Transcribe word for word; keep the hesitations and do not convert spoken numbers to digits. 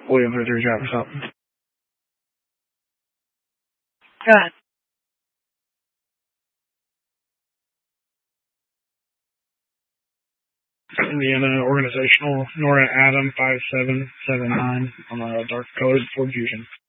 William Victor Driver something. God. Indiana Organizational, Nora Adam five seven seven nine on the dark colored Ford Fusion.